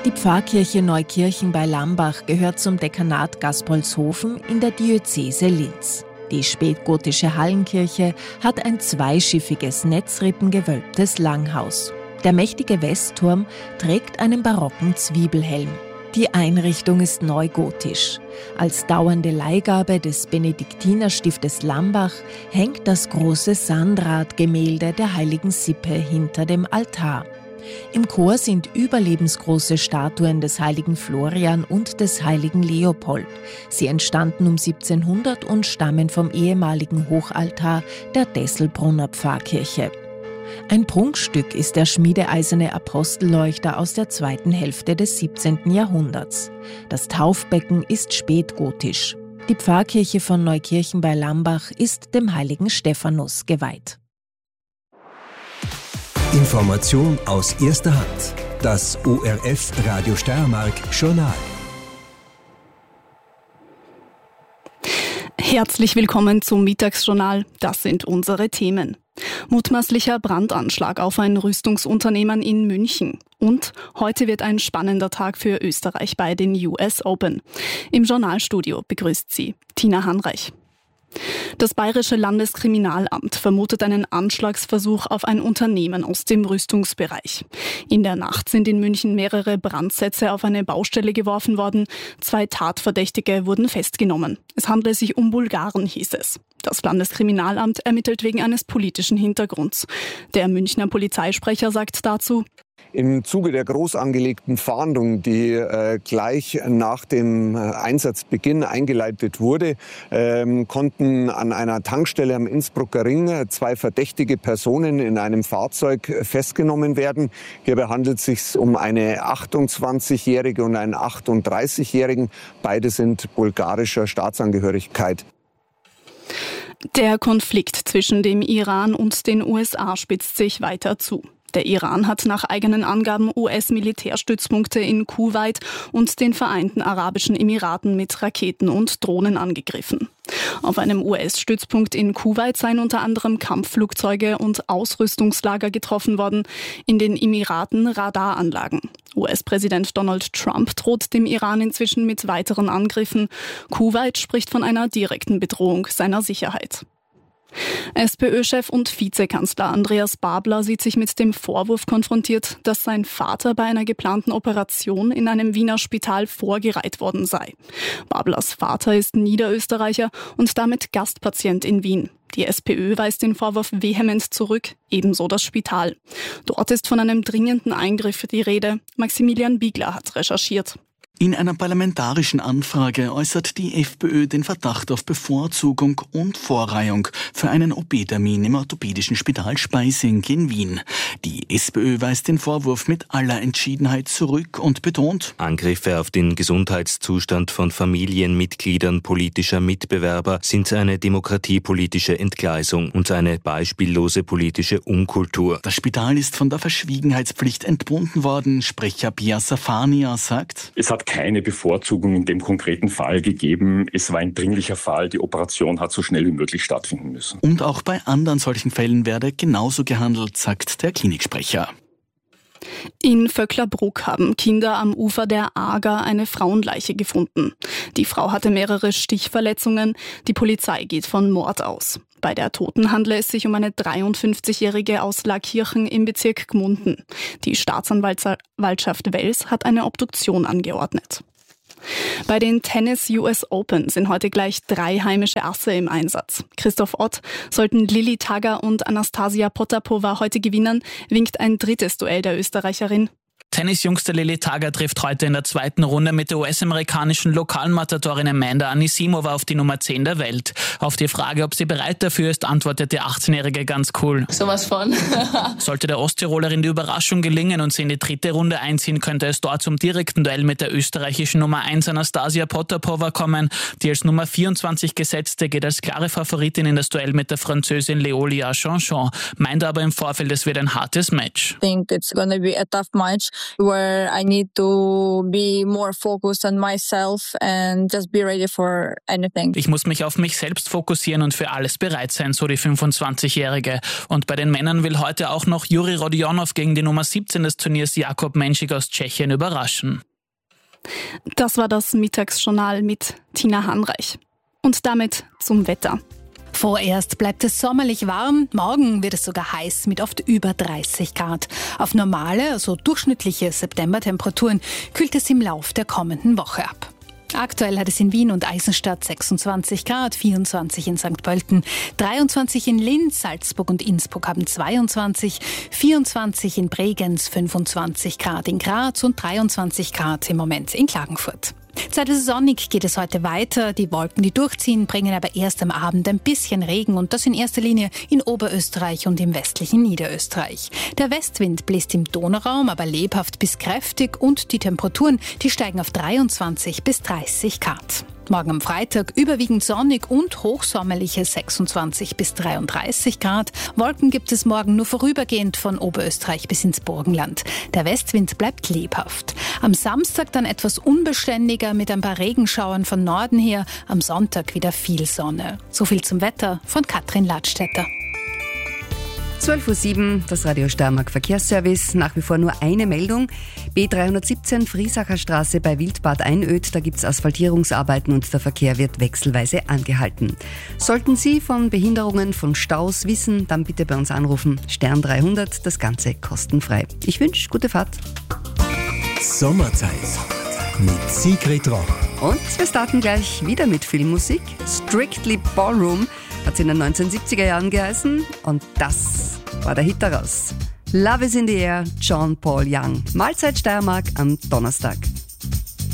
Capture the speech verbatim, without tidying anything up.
Die Pfarrkirche Neukirchen bei Lambach gehört zum Dekanat Gaspolshofen in der Diözese Linz. Die spätgotische Hallenkirche hat ein zweischiffiges, netzrippengewölbtes Langhaus. Der mächtige Westturm trägt einen barocken Zwiebelhelm. Die Einrichtung ist neugotisch. Als dauernde Leihgabe des Benediktinerstiftes Lambach hängt das große Sandrad-Gemälde der heiligen Sippe hinter dem Altar. Im Chor sind überlebensgroße Statuen des heiligen Florian und des heiligen Leopold. Sie entstanden um siebzehnhundert und stammen vom ehemaligen Hochaltar der Desselbrunner Pfarrkirche. Ein Prunkstück ist der schmiedeeiserne Apostelleuchter aus der zweiten Hälfte des siebzehnten Jahrhunderts. Das Taufbecken ist spätgotisch. Die Pfarrkirche von Neukirchen bei Lambach ist dem heiligen Stephanus geweiht. Information aus erster Hand. Das O R F Radio Steiermark Journal. Herzlich willkommen zum Mittagsjournal. Das sind unsere Themen. Mutmaßlicher Brandanschlag auf ein Rüstungsunternehmen in München. Und heute wird ein spannender Tag für Österreich bei den U S Open. Im Journalstudio begrüßt sie Tina Hanreich. Das Bayerische Landeskriminalamt vermutet einen Anschlagsversuch auf ein Unternehmen aus dem Rüstungsbereich. In der Nacht sind in München mehrere Brandsätze auf eine Baustelle geworfen worden. Zwei Tatverdächtige wurden festgenommen. Es handle sich um Bulgaren, hieß es. Das Landeskriminalamt ermittelt wegen eines politischen Hintergrunds. Der Münchner Polizeisprecher sagt dazu: Im Zuge der groß angelegten Fahndung, die äh, gleich nach dem Einsatzbeginn eingeleitet wurde, ähm, konnten an einer Tankstelle am Innsbrucker Ring zwei verdächtige Personen in einem Fahrzeug festgenommen werden. Hierbei handelt es sich um eine achtundzwanzigjährige und einen achtunddreißigjährigen. Beide sind bulgarischer Staatsangehörigkeit. Der Konflikt zwischen dem Iran und den U S A spitzt sich weiter zu. Der Iran hat nach eigenen Angaben U S-Militärstützpunkte in Kuwait und den Vereinten Arabischen Emiraten mit Raketen und Drohnen angegriffen. Auf einem U S-Stützpunkt in Kuwait seien unter anderem Kampfflugzeuge und Ausrüstungslager getroffen worden, in den Emiraten Radaranlagen. U S-Präsident Donald Trump droht dem Iran inzwischen mit weiteren Angriffen. Kuwait spricht von einer direkten Bedrohung seiner Sicherheit. SPÖ-Chef und Vizekanzler Andreas Babler sieht sich mit dem Vorwurf konfrontiert, dass sein Vater bei einer geplanten Operation in einem Wiener Spital vorgereiht worden sei. Bablers Vater ist Niederösterreicher und damit Gastpatient in Wien. Die SPÖ weist den Vorwurf vehement zurück, ebenso das Spital. Dort ist von einem dringenden Eingriff die Rede. Maximilian Biegler hat recherchiert. In einer parlamentarischen Anfrage äußert die FPÖ den Verdacht auf Bevorzugung und Vorreihung für einen O P-Termin im orthopädischen Spital Speising in Wien. Die SPÖ weist den Vorwurf mit aller Entschiedenheit zurück und betont: Angriffe auf den Gesundheitszustand von Familienmitgliedern politischer Mitbewerber sind eine demokratiepolitische Entgleisung und eine beispiellose politische Unkultur. Das Spital ist von der Verschwiegenheitspflicht entbunden worden. Sprecher Pia Safania sagt: Es hat keine Bevorzugung in dem konkreten Fall gegeben. Es war ein dringlicher Fall. Die Operation hat so schnell wie möglich stattfinden müssen. Und auch bei anderen solchen Fällen werde genauso gehandelt, sagt der Kliniksprecher. In Vöcklerbruck haben Kinder am Ufer der Ager eine Frauenleiche gefunden. Die Frau hatte mehrere Stichverletzungen. Die Polizei geht von Mord aus. Bei der Toten handle es sich um eine dreiundfünfzigjährige aus Laakirchen im Bezirk Gmunden. Die Staatsanwaltschaft Wels hat eine Obduktion angeordnet. Bei den Tennis-U S Open sind heute gleich drei heimische Asse im Einsatz. Christoph Ott, sollten Lilli Tagger und Anastasia Potapova heute gewinnen, winkt ein drittes Duell der Österreicherin. Tennisjungste Lilli Tagger trifft heute in der zweiten Runde mit der U S-amerikanischen Lokalmatadorin Amanda Anisimova auf die Nummer zehn der Welt. Auf die Frage, ob sie bereit dafür ist, antwortet die achtzehnjährige ganz cool: Sowas von. Sollte der Osttirolerin die Überraschung gelingen und sie in die dritte Runde einziehen, könnte es dort zum direkten Duell mit der österreichischen Nummer eins Anastasia Potapova kommen. Die als Nummer vierundzwanzig gesetzte geht als klare Favoritin in das Duell mit der Französin Leolia Chanchon, meint aber im Vorfeld, es wird ein hartes Match. I think it's gonna be a tough match. where I need to be more focused on myself and just be ready for anything. Ich muss mich auf mich selbst fokussieren und für alles bereit sein, so die fünfundzwanzigjährige. Und bei den Männern will heute auch noch Juri Rodionov gegen die Nummer siebzehn des Turniers Jakub Menschik aus Tschechien überraschen. Das war das Mittagsjournal mit Tina Hanreich. Und damit zum Wetter. Vorerst bleibt es sommerlich warm, morgen wird es sogar heiß mit oft über dreißig Grad. Auf normale, also durchschnittliche Septembertemperaturen kühlt es im Lauf der kommenden Woche ab. Aktuell hat es in Wien und Eisenstadt sechsundzwanzig Grad, vierundzwanzig in Sankt Pölten, dreiundzwanzig in Linz, Salzburg und Innsbruck haben zweiundzwanzig, vierundzwanzig in Bregenz, fünfundzwanzig Grad in Graz und dreiundzwanzig Grad im Moment in Klagenfurt. Zeitweise sonnig geht es heute weiter. Die Wolken, die durchziehen, bringen aber erst am Abend ein bisschen Regen und das in erster Linie in Oberösterreich und im westlichen Niederösterreich. Der Westwind bläst im Donauraum, aber lebhaft bis kräftig und die Temperaturen, die steigen auf dreiundzwanzig bis dreißig Grad. Morgen am Freitag überwiegend sonnig und hochsommerliche sechsundzwanzig bis dreiunddreißig Grad. Wolken gibt es morgen nur vorübergehend von Oberösterreich bis ins Burgenland. Der Westwind bleibt lebhaft. Am Samstag dann etwas unbeständiger mit ein paar Regenschauern von Norden her. Am Sonntag wieder viel Sonne. So viel zum Wetter von Katrin Ladstätter. zwölf Uhr sieben, das Radio Steiermark Verkehrsservice. Nach wie vor nur eine Meldung. B dreihundertsiebzehn Friesacher Straße bei Wildbad Einöd. Da gibt es Asphaltierungsarbeiten und der Verkehr wird wechselweise angehalten. Sollten Sie von Behinderungen, von Staus wissen, dann bitte bei uns anrufen. Stern dreihundert, das Ganze kostenfrei. Ich wünsche gute Fahrt. Sommerzeit mit Sigrid Roch. Und wir starten gleich wieder mit Filmmusik. Strictly Ballroom hat es in den neunzehnhundertsiebziger Jahren geheißen und das war der Hit daraus. Love is in the Air, John Paul Young. Mahlzeit Steiermark am Donnerstag.